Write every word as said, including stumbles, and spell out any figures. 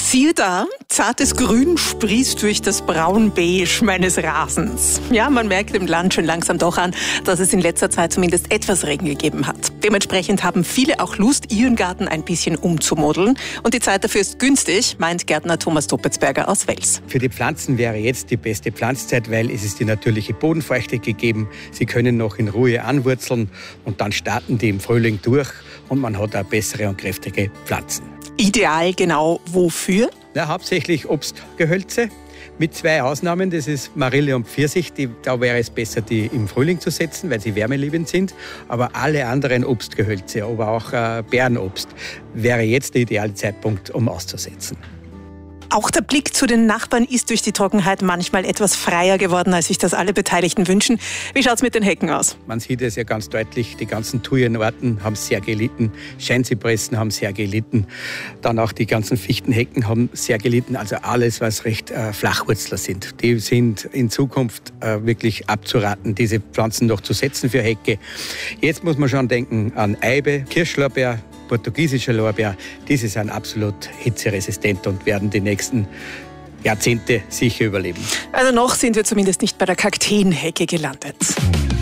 Siehe da, zartes Grün sprießt durch das Braun-Beige meines Rasens. Ja, man merkt im Land schon langsam doch an, dass es in letzter Zeit zumindest etwas Regen gegeben hat. Dementsprechend haben viele auch Lust, ihren Garten ein bisschen umzumodeln. Und die Zeit dafür ist günstig, meint Gärtner Thomas Toppetsberger aus Wels. Für die Pflanzen wäre jetzt die beste Pflanzzeit, weil es ist die natürliche Bodenfeuchte gegeben. Sie können noch in Ruhe anwurzeln und dann starten die im Frühling durch und man hat auch bessere und kräftige Pflanzen. Ideal genau wofür? Ja, hauptsächlich Obstgehölze mit zwei Ausnahmen. Das ist Marille und Pfirsich. Die, da wäre es besser, die im Frühling zu setzen, weil sie wärmeliebend sind. Aber alle anderen Obstgehölze, aber auch äh, Beerenobst, wäre jetzt der ideale Zeitpunkt, um auszusetzen. Auch der Blick zu den Nachbarn ist durch die Trockenheit manchmal etwas freier geworden, als sich das alle Beteiligten wünschen. Wie schaut es mit den Hecken aus? Man sieht es ja ganz deutlich, die ganzen Thujenorten haben sehr gelitten, Scheinzypressen haben sehr gelitten, dann auch die ganzen Fichtenhecken haben sehr gelitten, also alles, was recht äh, Flachwurzler sind. Die sind in Zukunft äh, wirklich abzuraten, diese Pflanzen noch zu setzen für Hecke. Jetzt muss man schon denken an Eibe, Kirschlorbeer, portugiesischer Lorbeer, diese sind absolut hitzeresistent und werden die nächsten Jahrzehnte sicher überleben. Also noch sind wir zumindest nicht bei der Kakteenhecke gelandet.